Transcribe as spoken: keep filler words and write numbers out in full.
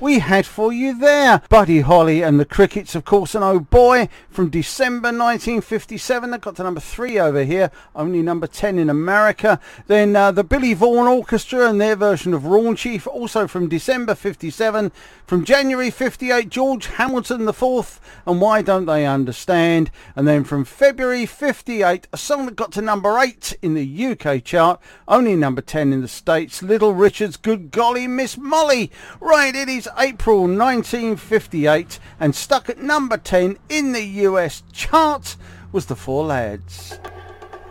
we had for you there. Buddy Holly and the Crickets, of course, and Oh Boy from December nineteen fifty-seven. That got to number three over here, only number ten in America. Then uh, the Billy Vaughan Orchestra and their version of Raunchy, also from December fifty-seven. From January fifty-eight, George Hamilton the Fourth and Why Don't They Understand. And then from February fifty-eight, a song that got to number eight in the U K chart, only number ten in the States, Little Richard's Good Golly Miss Molly. Right, it is April nineteen fifty-eight, and stuck at number ten in the U S chart was the Four Lads.